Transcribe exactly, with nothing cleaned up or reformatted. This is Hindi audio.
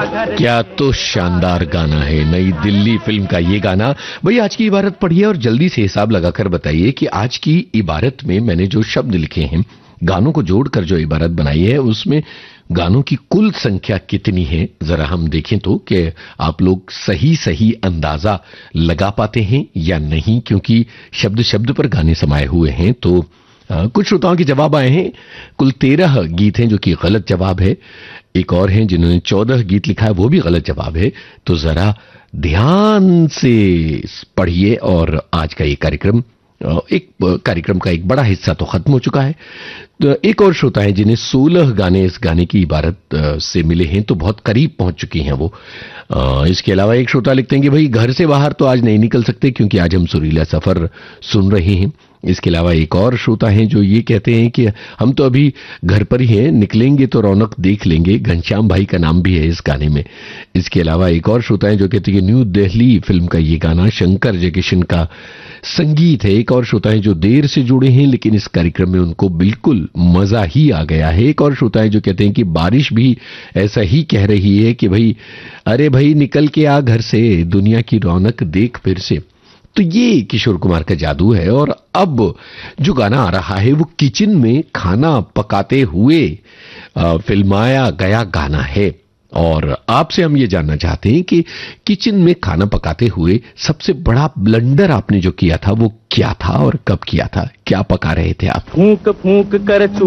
घर। क्या तो शानदार गाना है, नई दिल्ली फिल्म का ये गाना। भाई आज की इबारत पढ़िए और जल्दी से हिसाब लगाकर बताइए कि आज की इबारत में मैंने जो शब्द लिखे हैं, गानों को जोड़कर जो इबारत बनाई है, उसमें गानों की कुल संख्या कितनी है, जरा हम देखें तो कि आप लोग सही सही अंदाजा लगा पाते हैं या नहीं, क्योंकि शब्द शब्द पर गाने समाये हुए हैं। तो आ, कुछ श्रोताओं के जवाब आए हैं। कुल तेरह गीत हैं जो कि गलत जवाब है। एक और हैं जिन्होंने चौदह गीत लिखा है, वो भी गलत जवाब है। तो जरा ध्यान से पढ़िए और आज का ये कार्यक्रम, एक कार्यक्रम का एक बड़ा हिस्सा तो खत्म हो चुका है। तो एक और श्रोता है जिन्हें सोलह गाने इस गाने की इबारत से मिले हैं, तो बहुत करीब पहुंच चुकी हैं वो। इसके अलावा एक श्रोता लिखते हैं कि भाई घर से बाहर तो आज नहीं निकल सकते क्योंकि आज हम सुरीला सफर सुन रहे हैं। इसके अलावा एक और श्रोता हैं जो ये कहते हैं कि हम तो अभी घर पर ही हैं, निकलेंगे तो रौनक देख लेंगे। घनश्याम भाई का नाम भी है इस गाने में। इसके अलावा एक और श्रोता है जो कहते हैं कि न्यू दिल्ली फिल्म का ये गाना शंकर जयकिशन का संगीत है। एक और श्रोता है जो देर से जुड़े हैं लेकिन इस कार्यक्रम में उनको बिल्कुल मजा ही आ गया है। एक और श्रोता है जो कहते हैं कि बारिश भी ऐसा ही कह रही है कि भाई अरे भाई निकल के आ घर से, दुनिया की रौनक देख फिर से। तो ये किशोर कुमार का जादू है। और अब जो गाना आ रहा है वो किचन में खाना पकाते हुए फिल्माया गया गाना है। और आपसे हम ये जानना चाहते हैं कि किचन में खाना पकाते हुए सबसे बड़ा ब्लंडर आपने जो किया था वो क्या था और कब किया था? क्या पका रहे थे आप? फूंक फूंक कर